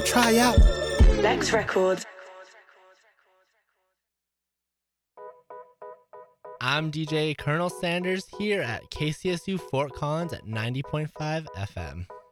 try out. Lex Records. I'm DJ Colonel Sanders here at KCSU Fort Collins at 90.5 FM.